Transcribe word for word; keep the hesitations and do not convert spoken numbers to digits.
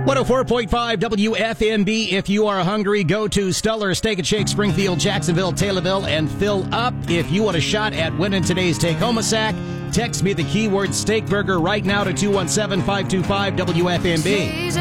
one oh four point five W F M B. If you are hungry, go to Stellar Steak and Shake, Springfield, Jacksonville, Taylorville, and fill up. If you want a shot at winning today's Take-Home Sack, text me the keyword steak burger right now to two one seven, five two five, W F M B.